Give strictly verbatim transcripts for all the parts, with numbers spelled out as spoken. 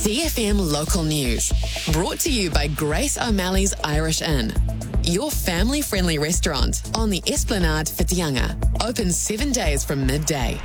C F M Local News, brought to you by Grace O'Malley's Irish Inn, your family-friendly restaurant on the Esplanade Whitianga, open seven days from midday.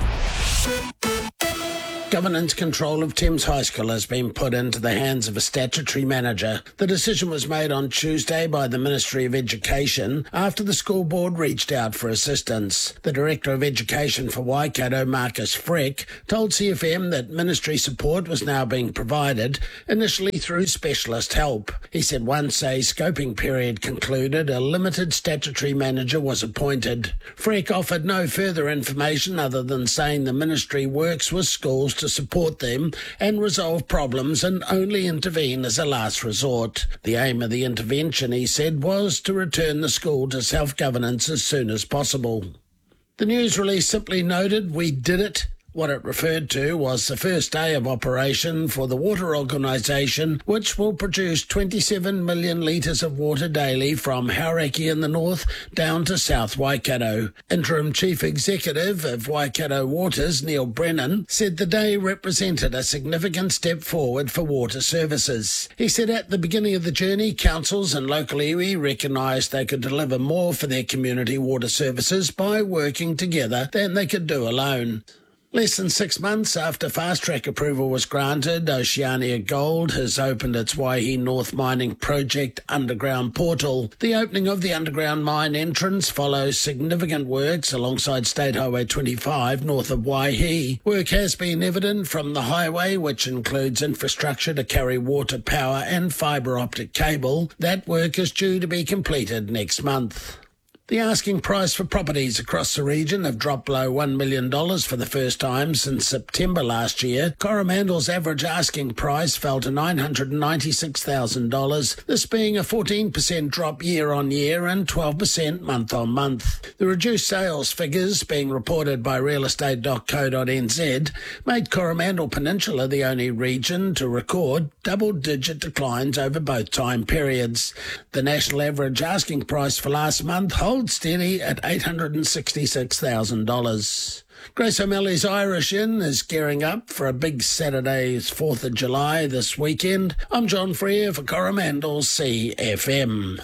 Governance control of Thames High School has been put into the hands of a statutory manager. The decision was made on Tuesday by the Ministry of Education after the school board reached out for assistance. The Director of Education for Waikato, Marcus Freck, told C F M that ministry support was now being provided, initially through specialist help. He said once a scoping period concluded, a limited statutory manager was appointed. Freck offered no further information other than saying the ministry works with schools to support them and resolve problems and only intervene as a last resort. The aim of the intervention, he said, was to return the school to self-governance as soon as possible. The news release simply noted, "We did it." What it referred to was the first day of operation for the water organisation, which will produce twenty-seven million litres of water daily from Hauraki in the north down to South Waikato. Interim Chief Executive of Waikato Waters, Neil Brennan, said the day represented a significant step forward for water services. He said at the beginning of the journey, councils and local iwi recognised they could deliver more for their community water services by working together than they could do alone. Less than six months after fast-track approval was granted, Oceania Gold has opened its Waihi North Mining Project underground portal. The opening of the underground mine entrance follows significant works alongside State Highway twenty-five north of Waihi. Work has been evident from the highway, which includes infrastructure to carry water, power and fibre optic cable. That work is due to be completed next month. The asking price for properties across the region have dropped below one million dollars for the first time since September last year. Coromandel's average asking price fell to nine hundred ninety-six thousand dollars, this being a fourteen percent drop year on year and twelve percent month on month. The reduced sales figures, being reported by real estate dot co dot n z, made Coromandel Peninsula the only region to record double-digit declines over both time periods. The national average asking price for last month holds steady at eight hundred sixty-six thousand dollars. Grace O'Malley's Irish Inn is gearing up for a big Saturday's fourth of July this weekend. I'm John Freer for Coromandel C F M.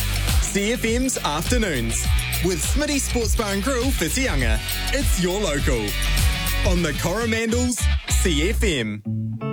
C F M's Afternoons with Smitty Sports Bar and Grill Whitianga. It's your local on the Coromandel's C F M.